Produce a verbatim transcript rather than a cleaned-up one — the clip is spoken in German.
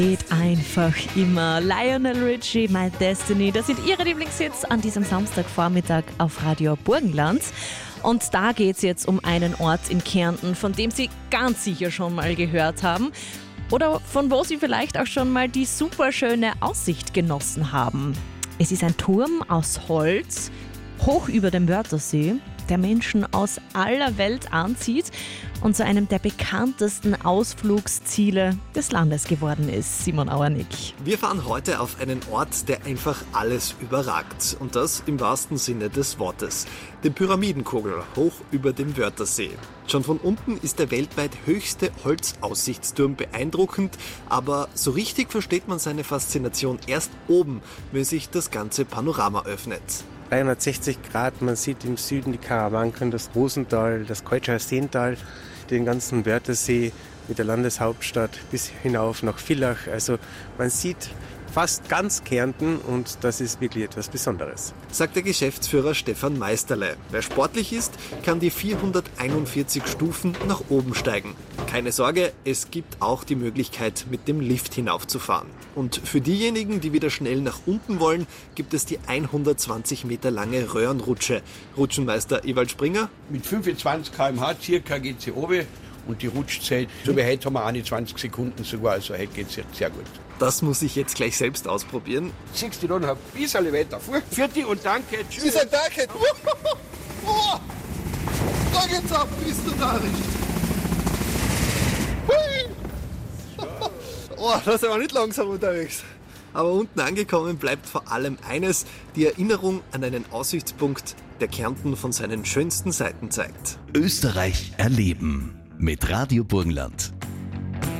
Geht einfach immer. Lionel Richie, My Destiny, das sind ihre Lieblingshits an diesem Samstagvormittag auf Radio Burgenland. Und da geht es jetzt um einen Ort in Kärnten, von dem Sie ganz sicher schon mal gehört haben oder von wo Sie vielleicht auch schon mal die superschöne Aussicht genossen haben. Es ist ein Turm aus Holz, hoch über dem Wörthersee, der Menschen aus aller Welt anzieht und zu einem der bekanntesten Ausflugsziele des Landes geworden ist. Simon Auernick. Wir fahren heute auf einen Ort, der einfach alles überragt. Und das im wahrsten Sinne des Wortes. Den Pyramidenkogel hoch über dem Wörthersee. Schon von unten ist der weltweit höchste Holzaussichtsturm beeindruckend, aber so richtig versteht man seine Faszination erst oben, wenn sich das ganze Panorama öffnet. dreihundertsechzig Grad, man sieht im Süden die Karawanken, das Rosental, das Keutscher Seental, den ganzen Wörthersee mit der Landeshauptstadt bis hinauf nach Villach. Also man sieht fast ganz Kärnten und das ist wirklich etwas Besonderes. Sagt der Geschäftsführer Stefan Meisterle. Wer sportlich ist, kann die vierhunderteinundvierzig Stufen nach oben steigen. Keine Sorge, es gibt auch die Möglichkeit, mit dem Lift hinaufzufahren. Und für diejenigen, die wieder schnell nach unten wollen, gibt es die hundertzwanzig Meter lange Röhrenrutsche. Rutschenmeister Ewald Springer. Mit fünfundzwanzig Kilometer pro Stunde circa geht sie runter und die Rutschzeit, so wie heute haben wir einundzwanzig Sekunden sogar, also heute geht es sehr gut. Das muss ich jetzt gleich selbst ausprobieren. Siehst du da noch ein bisschen weiter vor. Für dich und danke. Tschüss. Ich sag danke. Oh, da geht's ab, bist du narrisch. Oh, da sind wir nicht langsam unterwegs. Aber unten angekommen bleibt vor allem eines, die Erinnerung an einen Aussichtspunkt, der Kärnten von seinen schönsten Seiten zeigt. Österreich erleben mit Radio Burgenland.